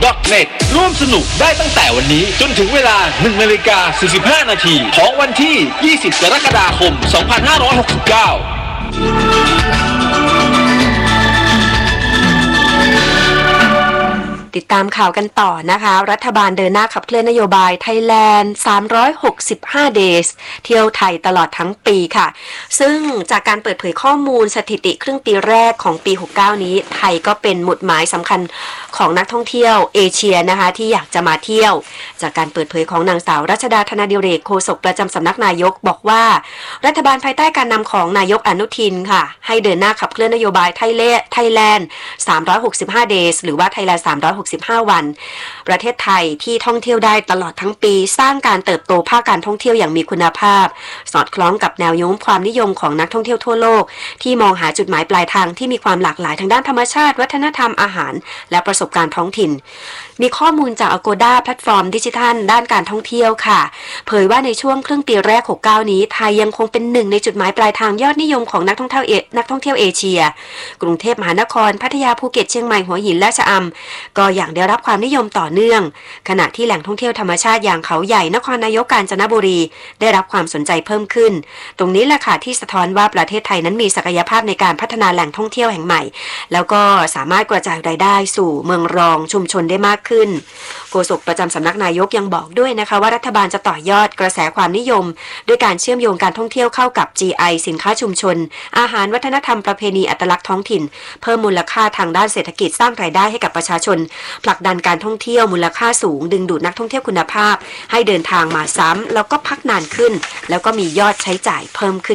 .net ร่วมสนุกได้ตั้งแต่วันนี้จนถึงเวลา 1:45 นาทีของวันที่ 20 กรกฎาคม 2569 ติดตามข่าวกันต่อนะคะรัฐบาลเดินหน้าขับเคลื่อนนโยบายไทยแลนด์365 days เที่ยวไทยตลอดทั้งปีค่ะซึ่งจากการเปิดเผยข้อมูลสถิติครึ่งปีแรกของปี 69 นี้ไทยก็เป็นหมุดหมายสำคัญของนักท่องเที่ยวเอเชียนะคะที่อยากจะมาเที่ยวจากการเปิดเผยของนางสาวรัชดาธนาดิเรกโฆษกประจำสำนักนายกบอกว่ารัฐบาลภายใต้การนำของนายกอนุทินค่ะให้เดินหน้าขับเคลื่อนนโยบายไทยแลนด์365 days หรือว่าไทยแลนด์365 วันประเทศไทยที่ท่องเที่ยวได้ตลอดทั้งปีสร้างการเติบโตภาคการท่องเที่ยวอย่างมีคุณภาพสอดคล้องกับแนวโน้มความนิยมของนักท่องเที่ยวทั่วโลกที่มองหาจุดหมายปลายทางที่มีความหลากหลายทางด้านธรรมชาติวัฒนธรรมอาหารและประสบการณ์ท้องถิ่นมีข้อมูลจาก Agoda แพลตฟอร์มดิจิทัลด้านการท่องเที่ยวค่ะเผยว่าในช่วงครึ่งปีแรก 69 นี้ไทยยังคงเป็นหนึ่งในจุดหมายปลายทางยอดนิยมของนักท่องเที่ยวเอเชียกรุงเทพมหานครพัทยาภูเก็ตเชียงใหม่หัวหินและชะอำก็อย่างได้รับความนิยมต่อเนื่องขณะที่แหล่งท่องเที่ยวธรรมชาติอย่างเขาใหญ่นครนายกกาญจนบุรีได้รับความสนใจเพิ่มขึ้นตรงนี้แหละค่ะที่สะท้อนว่าประเทศไทยนั้นมีศักยภาพในการพัฒนาแหล่งท่องเที่ยวแห่งใหม่แล้วก็สามารถกระจายรายได้สู่เมืองรองชุมชนได้มากขึ้นโฆษกประจำสำนักนายกยังบอกด้วยนะคะว่ารัฐบาลจะต่อยอดกระแสความนิยมด้วยการเชื่อมโยงการท่องเที่ยวเข้ากับ GI สินค้าชุมชนอาหารวัฒนธรรมประเพณีอัตลักษณ์ท้องถิ่นเพิ่มมูลค่าทางด้านเศรษฐกิจสร้างรายได้ให้กับประชาชนผลักดันการท่องเที่ยวมูลค่าสูงดึงดูดนักท่องเที่ยวคุณภาพให้เดินทางมาซ้ำแล้วก็พักนานขึ้นแล้วก็มียอดใช้จ่ายเพิ่มขึ้น